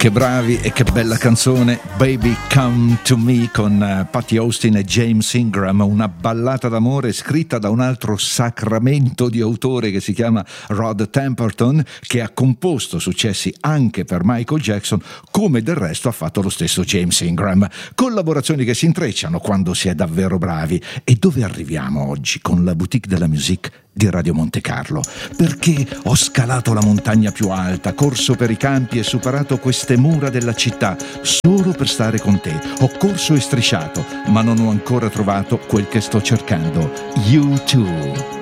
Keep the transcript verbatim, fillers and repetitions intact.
Che bravi e che bella canzone, Baby Come to Me, con uh, Patty Austin e James Ingram, una ballata d'amore scritta da un altro sacramento di autore che si chiama Rod Temperton, che ha composto successi anche per Michael Jackson, come del resto ha fatto lo stesso James Ingram. Collaborazioni che si intrecciano quando si è davvero bravi. E dove arriviamo oggi con la boutique della musique di Radio Monte Carlo? Perché ho scalato la montagna più alta, corso per i campi e superato queste mura della città solo per stare con te. Ho corso e strisciato, ma non ho ancora trovato quel che sto cercando. U due.